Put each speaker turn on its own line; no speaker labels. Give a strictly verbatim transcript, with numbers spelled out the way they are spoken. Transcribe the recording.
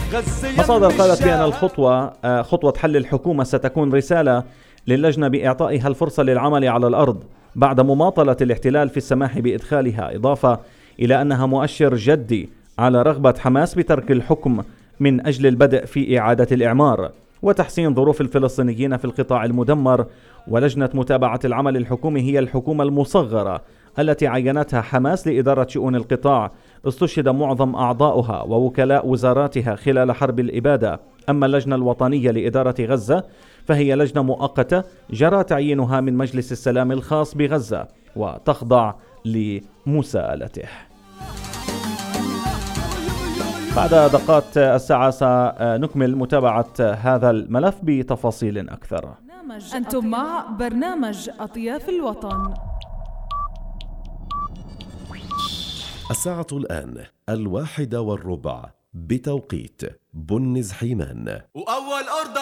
مصادر قالت بأن الخطوة خطوة حل الحكومة ستكون رسالة للجنة بإعطائها الفرصة للعمل على الأرض بعد مماطلة الاحتلال في السماح بإدخالها، إضافة إلى أنها مؤشر جدي على رغبة حماس بترك الحكم من أجل البدء في إعادة الإعمار وتحسين ظروف الفلسطينيين في القطاع المدمر. ولجنة متابعة العمل الحكومي هي الحكومة المصغرة التي عينتها حماس لإدارة شؤون القطاع، استشهد معظم أعضاؤها ووكلاء وزاراتها خلال حرب الإبادة. أما اللجنة الوطنية لإدارة غزة فهي لجنة مؤقتة جرى تعيينها من مجلس السلام الخاص بغزة وتخضع لمساءلته. بعد دقات الساعة سنكمل متابعة هذا الملف بتفاصيل أكثر.
أنتم مع برنامج أطياف الوطن.
الساعة الآن الواحدة والربع بتوقيت بنز حيمان. وأول أرض